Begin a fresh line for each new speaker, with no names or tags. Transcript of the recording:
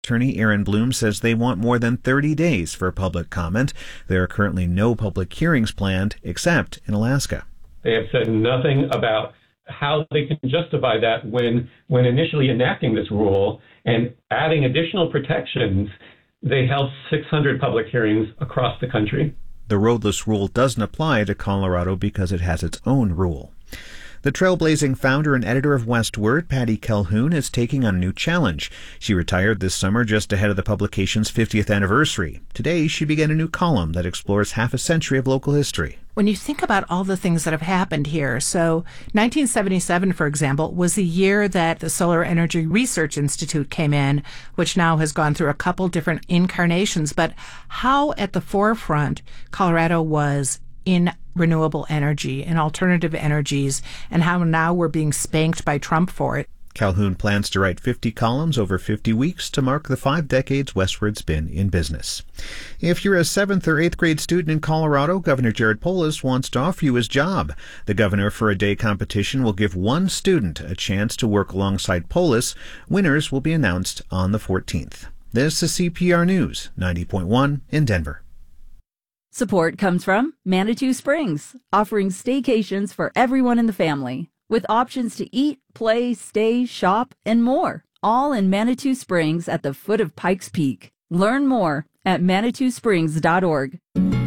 Attorney Aaron Bloom says they want more than 30 days for public comment. There are currently no public hearings planned, except in Alaska.
They have said nothing about how they can justify that when initially enacting this rule and adding additional protections, they held 600 public hearings across the country.
The roadless rule doesn't apply to Colorado because it has its own rule. The trailblazing founder and editor of Westword, Patty Calhoun, is taking on a new challenge. She retired this summer just ahead of the publication's 50th anniversary. Today, she began a new column that explores half a century of local history.
When you think about all the things that have happened here, so 1977, for example, was the year that the Solar Energy Research Institute came in, which now has gone through a couple different incarnations, but how at the forefront Colorado was in renewable energy and alternative energies, and how now we're being spanked by Trump for it.
Calhoun plans to write 50 columns over 50 weeks to mark the 5 decades Westword's been in business. If you're a 7th or 8th grade student in Colorado, Governor Jared Polis wants to offer you his job. The Governor for a Day competition will give one student a chance to work alongside Polis. Winners will be announced on the 14th. This is CPR News, 90.1 in Denver.
Support comes from Manitou Springs, offering staycations for everyone in the family, with options to eat, play, stay, shop, and more, all in Manitou Springs at the foot of Pikes Peak. Learn more at ManitouSprings.org.